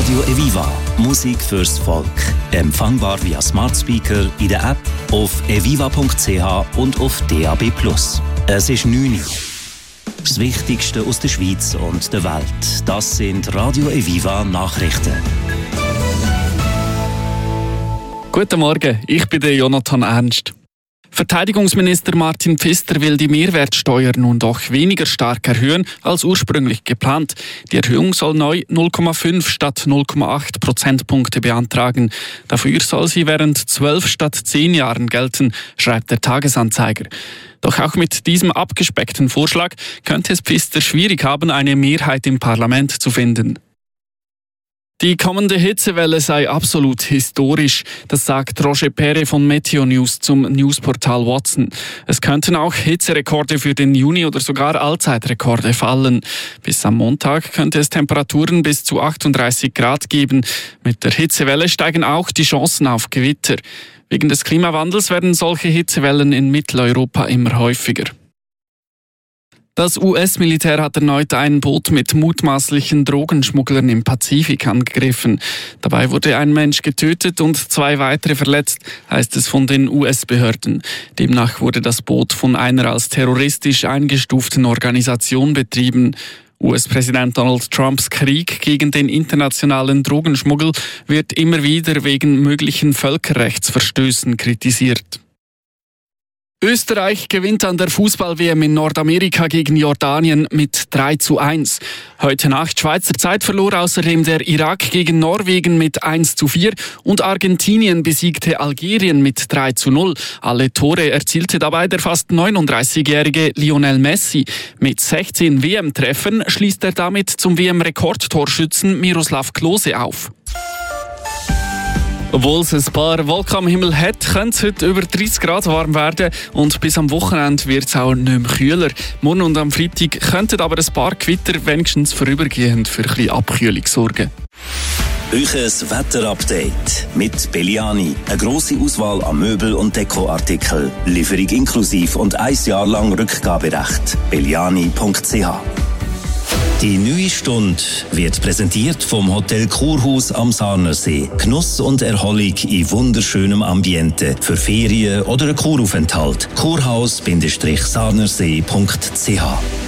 Radio Eviva. Musik fürs Volk. Empfangbar via Smart Speaker, in der App, auf eviva.ch und auf DAB+. Es ist 9 Uhr. Das Wichtigste aus der Schweiz und der Welt. Das sind Radio Eviva Nachrichten. Guten Morgen, ich bin der Jonathan Ernst. Verteidigungsminister Martin Pfister will die Mehrwertsteuer nun doch weniger stark erhöhen als ursprünglich geplant. Die Erhöhung soll neu 0,5 statt 0,8 Prozentpunkte beantragen. Dafür soll sie während 12 statt 10 Jahren gelten, schreibt der Tagesanzeiger. Doch auch mit diesem abgespeckten Vorschlag könnte es Pfister schwierig haben, eine Mehrheit im Parlament zu finden. Die kommende Hitzewelle sei absolut historisch, das sagt Roger Perre von Meteo News zum Newsportal Watson. Es könnten auch Hitzerekorde für den Juni oder sogar Allzeitrekorde fallen. Bis am Montag könnte es Temperaturen bis zu 38 Grad geben. Mit der Hitzewelle steigen auch die Chancen auf Gewitter. Wegen des Klimawandels werden solche Hitzewellen in Mitteleuropa immer häufiger. Das US-Militär hat erneut ein Boot mit mutmaßlichen Drogenschmugglern im Pazifik angegriffen. Dabei wurde ein Mensch getötet und 2 weitere verletzt, heißt es von den US-Behörden. Demnach wurde das Boot von einer als terroristisch eingestuften Organisation betrieben. US-Präsident Donald Trumps Krieg gegen den internationalen Drogenschmuggel wird immer wieder wegen möglichen Völkerrechtsverstößen kritisiert. Österreich gewinnt an der Fußball-WM in Nordamerika gegen Jordanien mit 3:1. Heute Nacht Schweizer Zeit verlor außerdem der Irak gegen Norwegen mit 1:4 und Argentinien besiegte Algerien mit 3:0. Alle Tore erzielte dabei der fast 39-jährige Lionel Messi. Mit 16 WM-Treffern schließt er damit zum WM-Rekordtorschützen Miroslav Klose auf. Obwohl es ein paar Wolken am Himmel hat, könnte es heute über 30 Grad warm werden und bis am Wochenende wird es auch nicht mehr kühler. Morgen und am Freitag könnten aber ein paar Gewitter wenigstens vorübergehend für ein bisschen Abkühlung sorgen. Euches Wetterupdate mit Belliani. Eine grosse Auswahl an Möbel- und Dekoartikeln. Lieferung inklusiv und 1 Jahr lang Rückgaberecht. belliani.ch. Die neue Stunde wird präsentiert vom Hotel Kurhaus am Sarnersee. Genuss und Erholung in wunderschönem Ambiente für Ferien oder einen Kuraufenthalt. Kurhaus-sarnersee.ch